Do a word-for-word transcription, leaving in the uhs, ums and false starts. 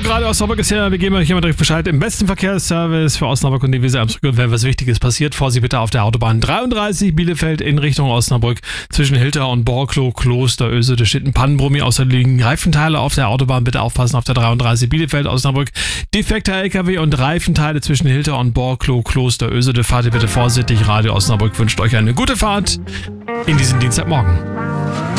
Radio Osnabrück ist hier. Wir geben euch immer direkt Bescheid. Im besten Verkehrsservice für Osnabrück und die Weser Erzgebirge. Wenn was Wichtiges passiert, Vorsicht bitte auf der Autobahn dreiunddreißig Bielefeld in Richtung Osnabrück. Zwischen Hilter und Borklow, Kloster, Ösede steht ein Pannenbrummi. Außerdem liegen Reifenteile auf der Autobahn. Bitte aufpassen auf der dreiunddreißig Bielefeld, Osnabrück. Defekter L K W und Reifenteile zwischen Hilter und Borklow, Kloster, Ösede. Fahrt ihr bitte vorsichtig. Radio Osnabrück wünscht euch eine gute Fahrt in diesen Dienstagmorgen.